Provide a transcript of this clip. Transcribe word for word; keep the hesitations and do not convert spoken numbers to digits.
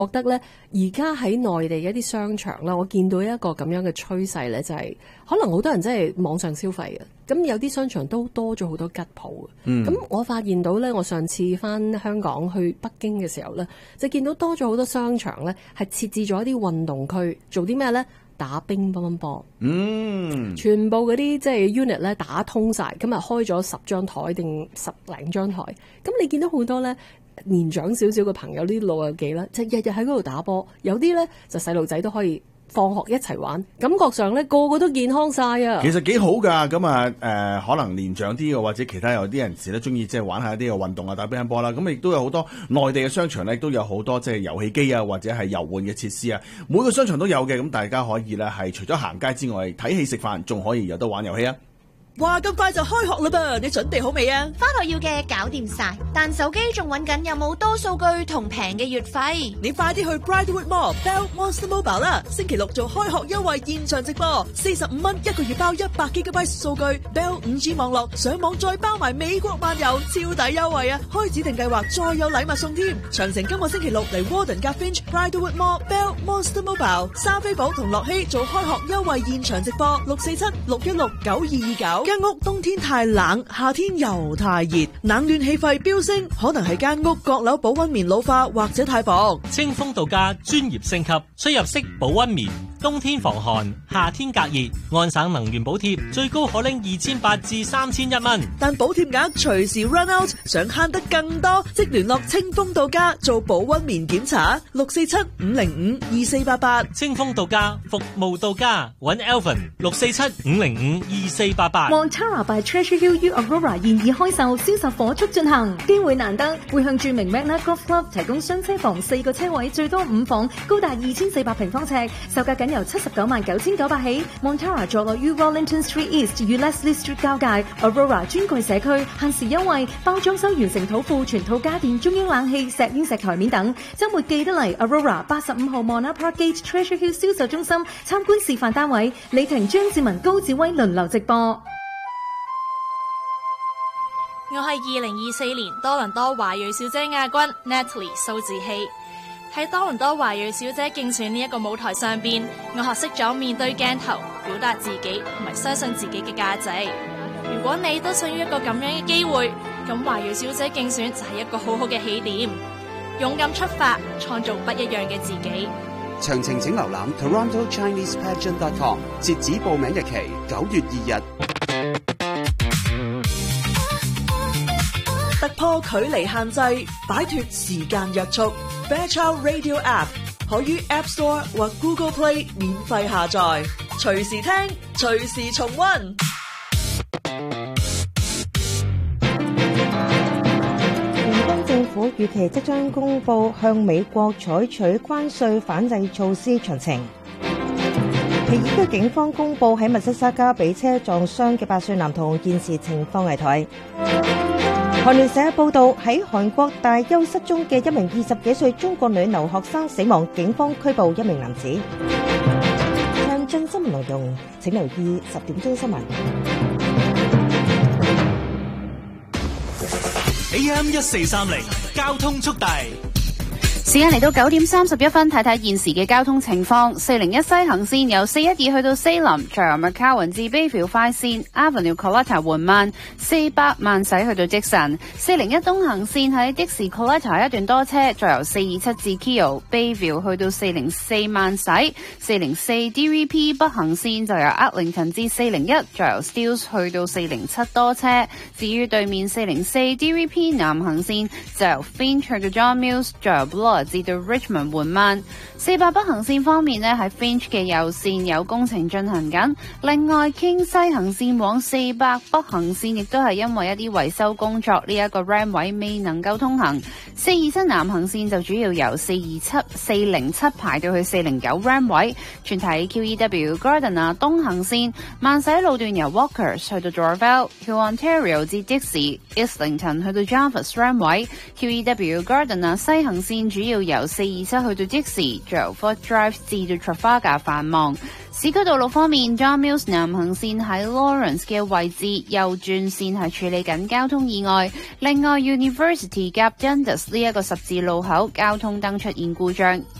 覺得咧，而家喺內地嘅一啲商場啦，我見到一個咁樣嘅趨勢咧，就係、是、可能好多人真係網上消費嘅，咁有啲商場都多咗好多吉鋪嘅。咁、嗯、我發現到咧，我上次翻香港去北京嘅時候咧，就見到多咗好多商場咧，係設置咗一啲運動區，做啲咩咧？打乒乓波。嗯，全部嗰啲即係 unit 咧打通晒，咁啊開咗十張台定十零張台，咁你見到好多咧。年長少少嘅朋友，呢啲老友記啦，就日日喺嗰度打波，有啲咧就細路仔都可以放學一齊玩，感覺上咧個個都健康晒啊！ 其實幾好㗎，咁啊誒，可能年長啲嘅或者其他有啲人士咧，中意即係玩下一啲嘅運動啊，打乒乓波啦，咁亦都有好多內地嘅商場咧，都有好多即係遊戲機啊，或者係遊玩嘅設施啊，每個商場都有嘅，咁大家可以咧係除咗行街之外，睇戲食飯，仲可以有得玩遊戲啊！ 話咁快就開學啦噃，你準備好未啊？ 返學要嘅搞掂晒，但手機仲揾緊有冇多數據同平嘅月費。 你快啲去 Brightwood Mall Bell Monster Mobile 啦！星期六做開學優惠現場直播，四十五蚊一個月包一百 G B 數據 ，Bell 五 G 網絡上網再包埋美國漫遊，超抵優惠啊！開指定計劃再有禮物送添。詳情今個星期六嚟 Warden 加 Finch Brightwood Mall Bell Monster Mobile， 莎菲寶同樂希做開學優惠現場直播，六四七六一六九二二九。間屋冬天太冷，夏天又太熱，冷暖氣費飆升，可能係間屋閣樓保溫棉老化或者太薄。 清風度假專業升級，出入式保溫棉，冬天防寒，夏天隔熱，安省能源補貼最高可拎二千八至三千一蚊， 但補貼額隨時 run out， 想慳得更多，即聯絡清風度假做保溫棉檢查，六四七五零五二四八八。 清風度假服務到家，揾 Alvin 六四七五零五二四八八。 Montara by Treasure Hill U Aurora 現已開售，銷售火速進行，機會難得，會向著名 Magna Golf Club 提供雙車房四個車位，最多五房，高達二千四百平方尺，售價僅由七十九萬九千九百起。Montara 坐落於 Wellington Street East 與 Leslie Street 交界 ，Aurora 專櫃社區，限時優惠，包裝修完成土庫、全套家電、中央冷氣、石英石台面等。週末記得嚟 Aurora 八十五號 Mona Park Gate Treasure Hill 銷售中心參觀示範單位，李婷、張志文、高志威輪流直播。 我係二零二四年多倫多華裔小姐亞軍 Natalie 蘇志希。喺多倫多華裔小姐競選呢一個舞台上邊，我學識咗面對鏡頭，表達自己同埋相信自己嘅價值。如果你都想要一個咁樣嘅機會，咁華裔小姐競選就係一個好好嘅起點。勇敢出發，創造不一樣嘅自己。 詳情請瀏覽 Toronto Chinese Pageant dot com， 截止報名日期九月二日。 突破距離限制，擺脫時間約束。Fairchild Radio App 可於 App Store 或 Google Play 免費下載，隨時聽，隨時重溫。 聯邦政府預期即將公布向美國採取關稅反制措施詳情。皮爾區警方公布喺密西沙加被車撞傷嘅八歲男童現時情況危殆。韓聯社報道，喺韓國大邱失蹤嘅一名二十幾歲中國女留學生死亡，警方拘捕一名男子。詳盡新聞內容，請留意十點鐘新聞。 A M 一四三零交通速遞。 時間嚟到九點三十一分，睇睇現時嘅交通情況。四零一西行線由四一二去到西林，再由 McCowan 至 Bayview 快線 Avenue Coletta 緩慢，四百慢駛去到積臣。四零一東行線喺的士 Coletta 一段多車，再由四二七至 Keele Bayview 去到四零四慢駛。四零四 D V P 北行線就由 Eglinton 至四零一，再由 Steeles 去到四零七多車。至於對面四零四 D V P 南行線就由 Finch 去到 John Mills， 再由 Bloor至到 Richmond 緩慢。四百北行線方面呢，喺 Finch 嘅右線有工程進行緊。另外 King 西行線往四百北行線亦都係因為一啲維修工作，呢一個 RAM 位未能夠通行。四二七南行線就主要由四二七、四零七排到去四零九 RAM 位。全體 Q E W Gardiner 東行線慢駛路段由 Walkers 去到 Dorval、Hill Ontario 至 Dixie、Islington 去到 Jarvis RAM 位。Q E W Gardiner 西行線主主要由四二七去到即時，再由 Fort Drive 至到 Trafalgar 繁忙。市區道路方面 ，John Mills 南行線喺 Lawrence 嘅位置右轉線係處理緊交通意外。另外 ，University 夾 Dundas 呢一個十字路口交通燈出現故障。